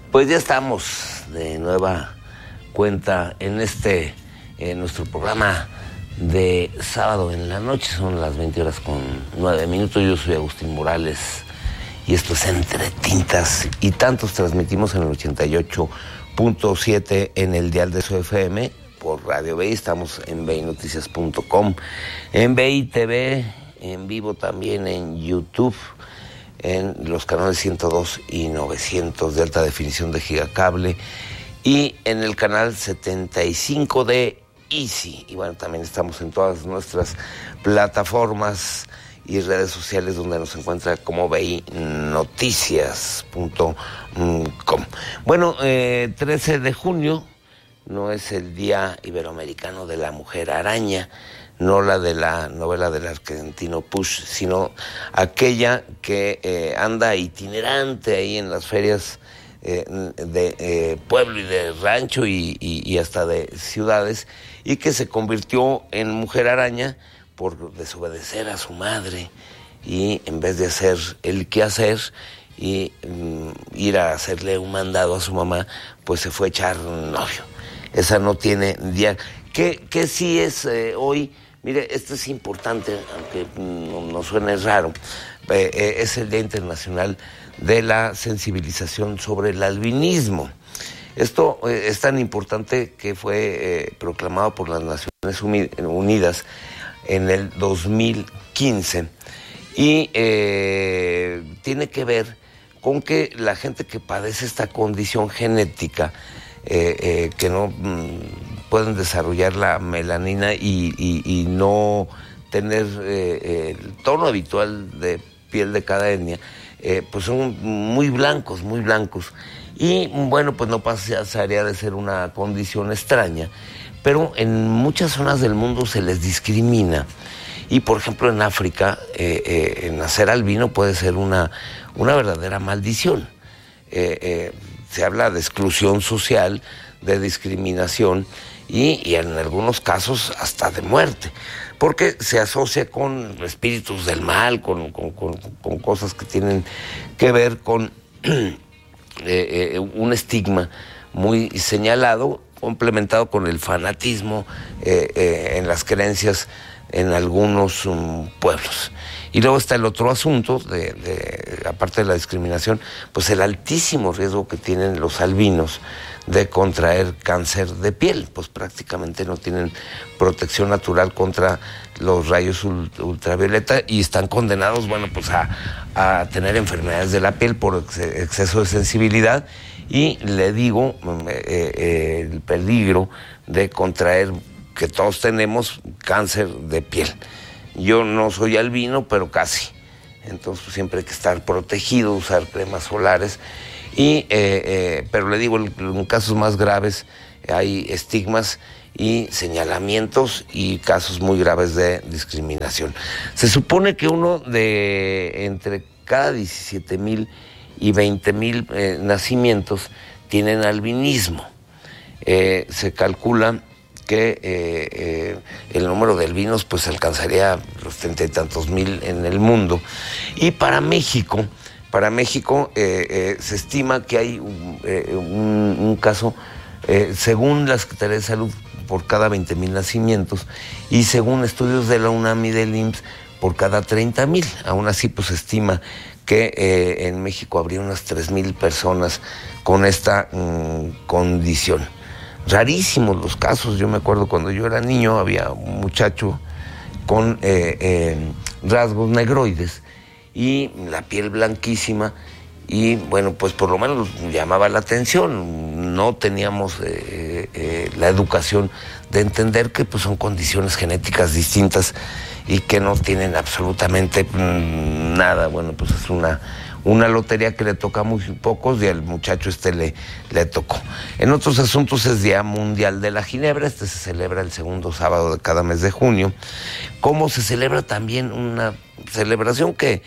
Pues ya estamos de nueva cuenta en nuestro programa de sábado en la noche. Son las 20:09. Yo soy Agustín Morales y esto es Entre Tintas y Tantos. Transmitimos en el 88.7 en el dial de su FM por Radio BI. Estamos en binoticias.com, en BI TV, en vivo también en YouTube, en los canales 102 y 900 de alta definición de Gigacable y en el canal 75 de Easy. Y bueno, también estamos en todas nuestras plataformas y redes sociales donde nos encuentra como binoticias.com. Bueno, 13 de junio no es el Día Iberoamericano de la Mujer Araña, no la de la novela del argentino Push, sino aquella que anda itinerante ahí en las ferias de pueblo y de rancho y hasta de ciudades, y que se convirtió en mujer araña por desobedecer a su madre y en vez de hacer el quehacer y ir a hacerle un mandado a su mamá, pues se fue a echar novio. Esa no tiene día. ¿Qué sí es hoy? Mire, esto es importante, aunque no suene raro. Es el Día Internacional de la Sensibilización sobre el Albinismo. Esto es tan importante que fue proclamado por las Naciones Unidas en el 2015 y tiene que ver con que la gente que padece esta condición genética, que no pueden desarrollar la melanina y no tener el tono habitual de piel de cada etnia, pues son muy blancos. Y bueno, pues no pasaría de ser una condición extraña, pero en muchas zonas del mundo se les discrimina. Y por ejemplo en África, nacer albino puede ser una verdadera maldición. Se habla de exclusión social, de discriminación y en algunos casos hasta de muerte, porque se asocia con espíritus del mal, con cosas que tienen que ver con un estigma muy señalado, complementado con el fanatismo en las creencias en algunos pueblos. Y luego está el otro asunto, aparte de la discriminación, pues el altísimo riesgo que tienen los albinos de contraer cáncer de piel, pues prácticamente no tienen protección natural contra los rayos ultravioleta y están condenados, bueno, pues a tener enfermedades de la piel por exceso de sensibilidad y le digo, el peligro de contraer, que todos tenemos, cáncer de piel. Yo no soy albino, pero casi. Entonces pues, siempre hay que estar protegido, usar cremas solares. Pero le digo, en casos más graves hay estigmas y señalamientos y casos muy graves de discriminación. Se supone que uno de entre cada 17,000 y 20,000 nacimientos tienen albinismo. Se calcula que el número de albinos pues alcanzaría los 30 y tantos mil en el mundo. Y para México se estima que hay un caso, según la Secretaría de Salud, por cada 20,000 nacimientos, y según estudios de la UNAM y del IMSS, por cada 30,000. Aún así, pues se estima que en México habría unas 3,000 personas con esta condición. Rarísimos los casos. Yo me acuerdo cuando yo era niño, había un muchacho con rasgos negroides y la piel blanquísima, y bueno, pues por lo menos llamaba la atención. No teníamos la educación de entender que pues son condiciones genéticas distintas y que no tienen absolutamente nada. Bueno, pues es una lotería que le toca a muy pocos y al muchacho le tocó. En otros asuntos es Día Mundial de la Ginebra. Se celebra el segundo sábado de cada mes de junio. Como se celebra también una celebración que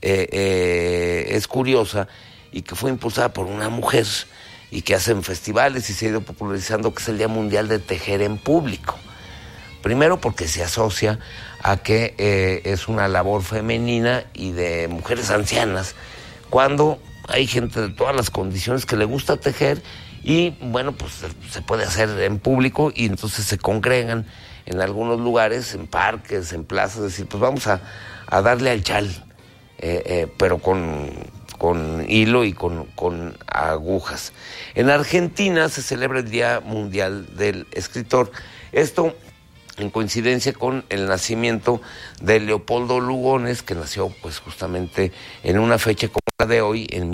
es curiosa y que fue impulsada por una mujer y que hacen festivales y se ha ido popularizando, que es el Día Mundial de Tejer en Público. Primero porque se asocia a que es una labor femenina y de mujeres ancianas, cuando hay gente de todas las condiciones que le gusta tejer y bueno, pues se puede hacer en público y entonces se congregan en algunos lugares, en parques, en plazas, es decir, pues vamos a darle al chal, pero con hilo y con agujas. En Argentina se celebra el Día Mundial del Escritor. Esto en coincidencia con el nacimiento de Leopoldo Lugones, que nació pues justamente en una fecha como la de hoy, en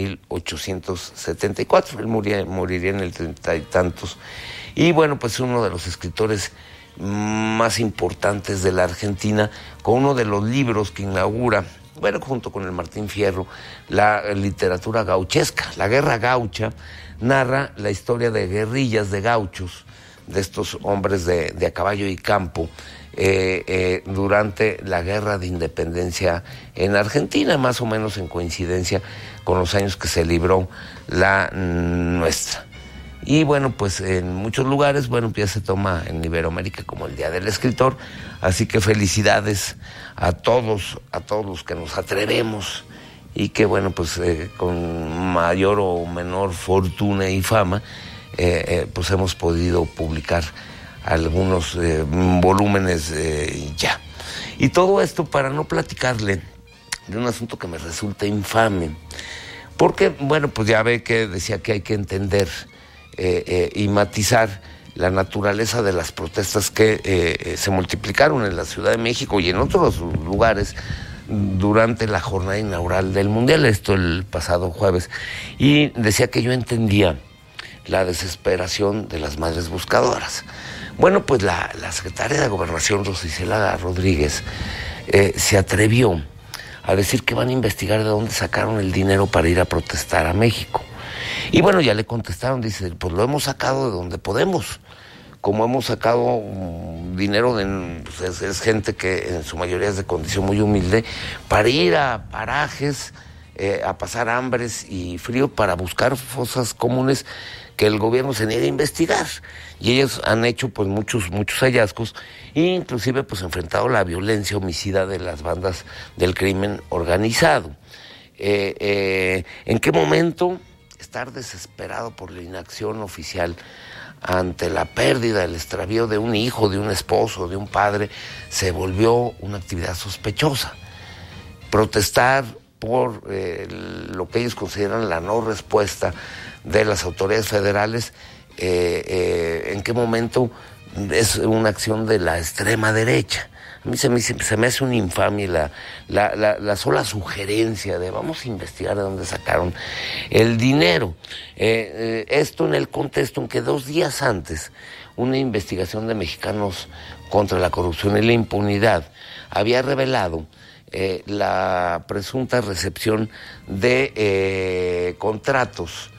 1874. Él moriría en el 30 y tantos. Y bueno, pues uno de los escritores más importantes de la Argentina, con uno de los libros que inaugura, bueno, junto con el Martín Fierro, la literatura gauchesca. La Guerra Gaucha narra la historia de guerrillas de gauchos, de estos hombres de a caballo y campo, durante la Guerra de Independencia en Argentina, más o menos en coincidencia con los años que se libró la nuestra. Y bueno, pues en muchos lugares, bueno, ya se toma en Iberoamérica como el Día del Escritor, así que felicidades a todos los que nos atrevemos y que bueno, pues con mayor o menor fortuna y fama, pues hemos podido publicar algunos volúmenes ya. Y todo esto para no platicarle de un asunto que me resulta infame, porque bueno, pues ya ve que decía que hay que entender y matizar la naturaleza de las protestas que se multiplicaron en la Ciudad de México y en otros lugares durante la jornada inaugural del Mundial, esto el pasado jueves, y decía que yo entendía la desesperación de las madres buscadoras. Bueno, pues la secretaria de Gobernación, Rosa Isela Rodríguez, se atrevió a decir que van a investigar de dónde sacaron el dinero para ir a protestar a México. Y bueno, ya le contestaron, dice, pues lo hemos sacado de donde podemos. Como hemos sacado dinero pues es gente que en su mayoría es de condición muy humilde, para ir a parajes, a pasar hambres y frío para buscar fosas comunes que el gobierno se niega a investigar. Y ellos han hecho pues muchos hallazgos e inclusive pues enfrentado la violencia homicida de las bandas del crimen organizado. ¿En qué momento estar desesperado por la inacción oficial ante la pérdida, el extravío de un hijo, de un esposo, de un padre, se volvió una actividad sospechosa? Protestar por lo que ellos consideran la no respuesta de las autoridades federales, ¿en qué momento es una acción de la extrema derecha? A mí se me hace una infamia la sola sugerencia de vamos a investigar de dónde sacaron el dinero. Esto en el contexto en que 2 días antes una investigación de Mexicanos contra la Corrupción y la Impunidad había revelado la presunta recepción de contratos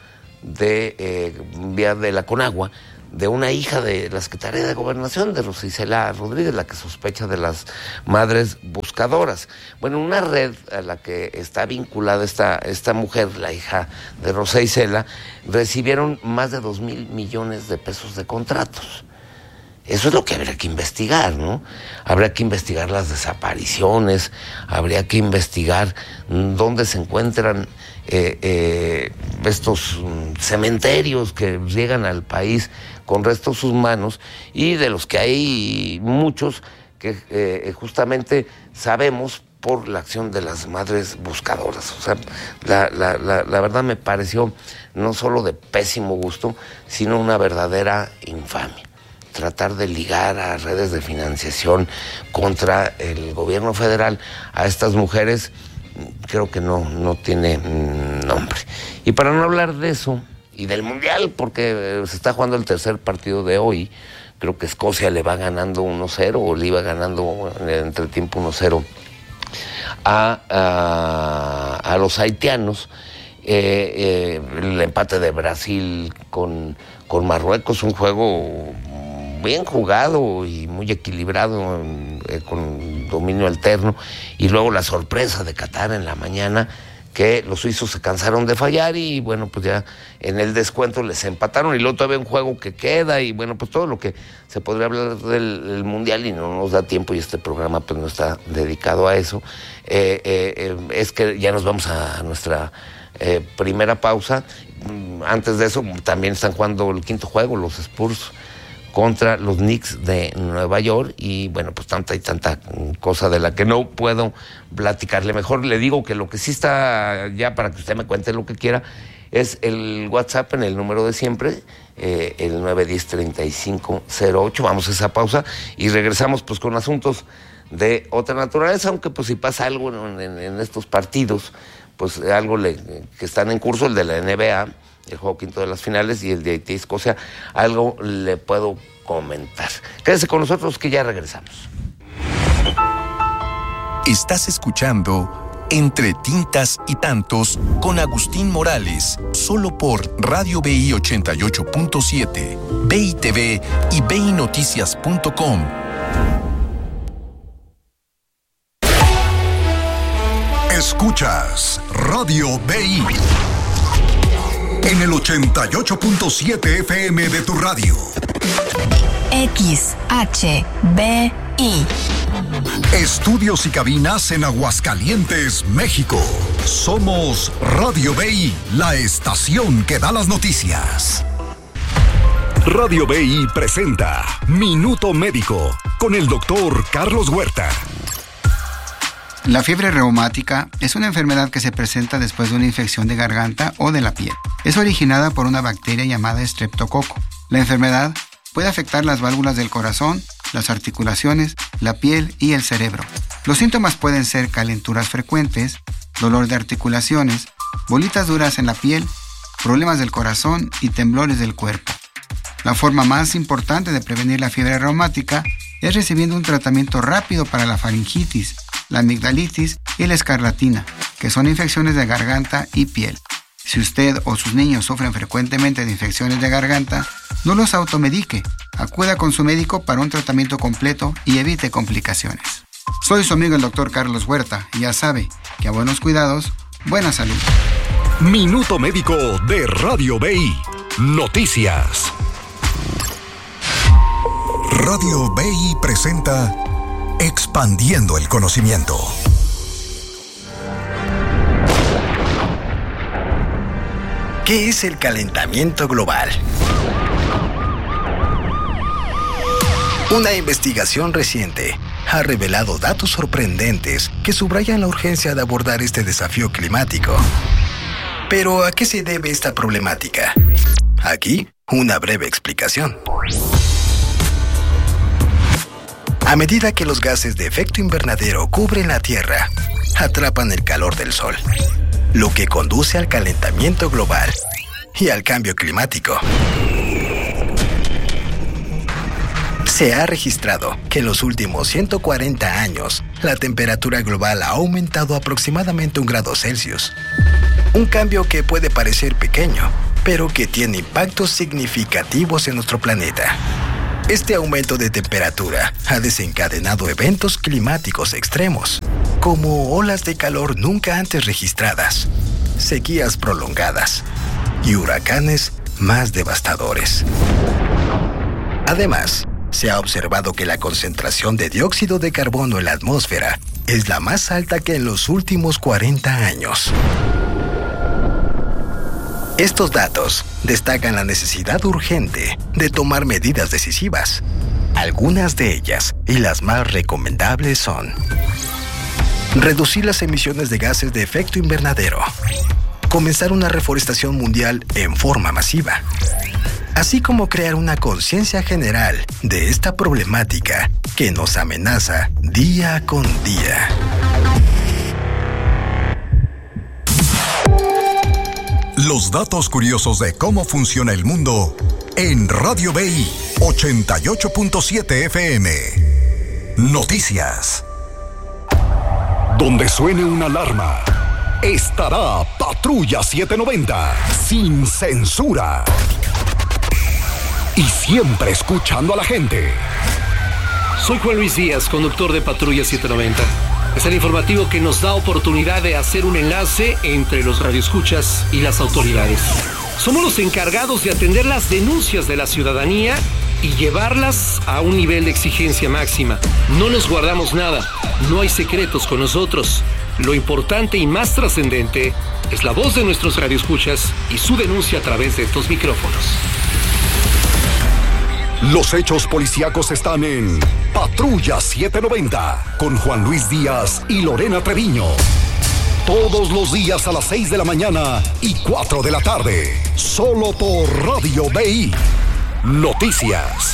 vía de la Conagua de una hija de la Secretaría de Gobernación, de Rosa Isela Rodríguez, la que sospecha de las madres buscadoras. Bueno, una red a la que está vinculada esta mujer, la hija de Rosa Isela, recibieron más de 2,000 millones de pesos de contratos. Eso es lo que habría que investigar, ¿no? Habría que investigar las desapariciones, habría que investigar dónde se encuentran estos cementerios que llegan al país con restos humanos y de los que hay muchos que justamente sabemos por la acción de las madres buscadoras. O sea, la verdad me pareció no solo de pésimo gusto, sino una verdadera infamia. Tratar de ligar a redes de financiación contra el gobierno federal a estas mujeres, creo que no tiene nombre. Y para no hablar de eso y del Mundial, porque se está jugando el tercer partido de hoy, creo que Escocia le va ganando 1-0 o le iba ganando en el entretiempo 1-0 a los haitianos. El empate de Brasil con Marruecos, un juego bien jugado y muy equilibrado, con dominio alterno, y luego la sorpresa de Qatar en la mañana, que los suizos se cansaron de fallar y bueno, pues ya en el descuento les empataron, y luego todavía un juego que queda, y bueno, pues todo lo que se podría hablar del Mundial, y no nos da tiempo, y este programa pues no está dedicado a eso, es que ya nos vamos a nuestra primera pausa. Antes de eso también están jugando el quinto juego los Spurs contra los Knicks de Nueva York, y bueno, pues tanta cosa de la que no puedo platicarle. Mejor le digo que lo que sí está ya, para que usted me cuente lo que quiera, es el WhatsApp en el número de siempre, el 910-3508. Vamos a esa pausa y regresamos pues con asuntos de otra naturaleza, aunque pues si pasa algo en estos partidos, pues algo que están en curso, el de la NBA, el juego quinto de las finales, y el de Haití-Escocia, algo le puedo comentar. Quédese con nosotros que ya regresamos. Estás escuchando Entre Tintas y Tantos con Agustín Morales, solo por Radio BI 88.7, BI TV y BINoticias.com. Escuchas Radio BI en el 88.7 FM de tu radio. XHBI. Estudios y cabinas en Aguascalientes, México. Somos Radio BI, la estación que da las noticias. Radio BI presenta Minuto Médico con el doctor Carlos Huerta. La fiebre reumática es una enfermedad que se presenta después de una infección de garganta o de la piel. Es originada por una bacteria llamada estreptococo. La enfermedad puede afectar las válvulas del corazón, las articulaciones, la piel y el cerebro. Los síntomas pueden ser calenturas frecuentes, dolor de articulaciones, bolitas duras en la piel, problemas del corazón y temblores del cuerpo. La forma más importante de prevenir la fiebre reumática es recibiendo un tratamiento rápido para la faringitis, la amigdalitis y la escarlatina, que son infecciones de garganta y piel. Si usted o sus niños sufren frecuentemente de infecciones de garganta, no los automedique. Acuda con su médico para un tratamiento completo y evite complicaciones. Soy su amigo el doctor Carlos Huerta y ya sabe que a buenos cuidados, buena salud. Minuto Médico de Radio BI. Noticias. Radio BI presenta Expandiendo el Conocimiento. ¿Qué es el calentamiento global? Una investigación reciente ha revelado datos sorprendentes que subrayan la urgencia de abordar este desafío climático. Pero, ¿a qué se debe esta problemática? Aquí, una breve explicación. A medida que los gases de efecto invernadero cubren la Tierra, atrapan el calor del Sol, lo que conduce al calentamiento global y al cambio climático. Se ha registrado que en los últimos 140 años, la temperatura global ha aumentado aproximadamente 1 grado Celsius. Un cambio que puede parecer pequeño, pero que tiene impactos significativos en nuestro planeta. Este aumento de temperatura ha desencadenado eventos climáticos extremos, como olas de calor nunca antes registradas, sequías prolongadas y huracanes más devastadores. Además, se ha observado que la concentración de dióxido de carbono en la atmósfera es la más alta que en los últimos 40 años. Estos datos destacan la necesidad urgente de tomar medidas decisivas. Algunas de ellas, y las más recomendables, son: reducir las emisiones de gases de efecto invernadero, comenzar una reforestación mundial en forma masiva, así como crear una conciencia general de esta problemática que nos amenaza día con día. Los datos curiosos de cómo funciona el mundo en Radio BI 88.7 FM. Noticias. Donde suene una alarma, estará Patrulla 790, sin censura. Y siempre escuchando a la gente. Soy Juan Luis Díaz, conductor de Patrulla 790. Es el informativo que nos da oportunidad de hacer un enlace entre los radioescuchas y las autoridades. Somos los encargados de atender las denuncias de la ciudadanía y llevarlas a un nivel de exigencia máxima. No nos guardamos nada, no hay secretos con nosotros. Lo importante y más trascendente es la voz de nuestros radioescuchas y su denuncia a través de estos micrófonos. Los hechos policíacos están en Patrulla 790 con Juan Luis Díaz y Lorena Treviño. Todos los días a las 6 de la mañana y 4 de la tarde. Solo por Radio BI. Noticias.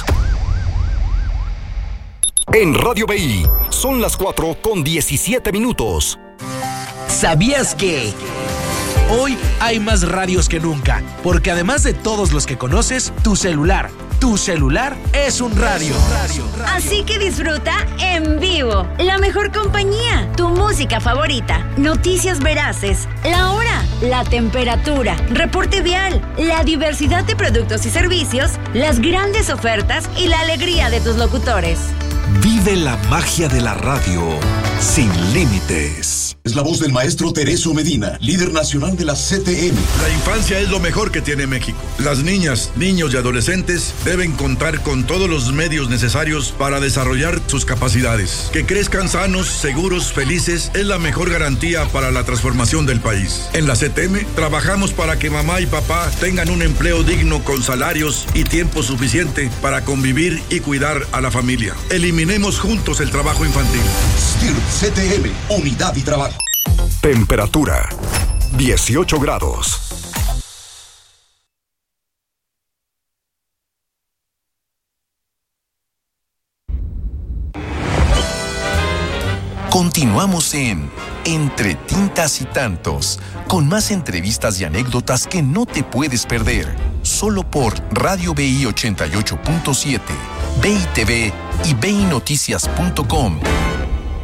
En Radio BI son las 4:17. ¿Sabías que hoy hay más radios que nunca? Porque además de todos los que conoces, tu celular es un radio. Así que disfruta en vivo la mejor compañía, tu música favorita, noticias veraces, la hora, la temperatura, reporte vial, la diversidad de productos y servicios, las grandes ofertas y la alegría de tus locutores. Vive la magia de la radio sin límites. Es la voz del maestro Teresio Medina, líder nacional de la CTM. La infancia es lo mejor que tiene México. Las niñas, niños y adolescentes deben contar con todos los medios necesarios para desarrollar sus capacidades. Que crezcan sanos, seguros, felices es la mejor garantía para la transformación del país. En la CTM trabajamos para que mamá y papá tengan un empleo digno con salarios y tiempo suficiente para convivir y cuidar a la familia. Eliminemos juntos el trabajo infantil. STIR CTM, unidad y trabajo. Temperatura 18 grados. Continuamos en Entre Tintas y Tantos, con más entrevistas y anécdotas que no te puedes perder, solo por Radio BI 88.7, BI TV y BINoticias.com.